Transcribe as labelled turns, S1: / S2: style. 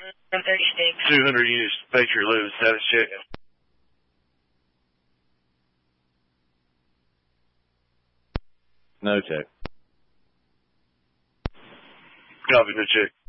S1: 200 units, Patriot Lewis, status check.
S2: No check.
S1: Copy, no check.